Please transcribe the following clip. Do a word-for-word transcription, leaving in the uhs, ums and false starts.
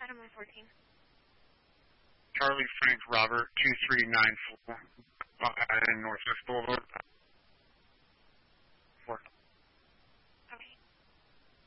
Adam one fourteen. Charlie Frank Robert two three nine four in Northwest Boulevard.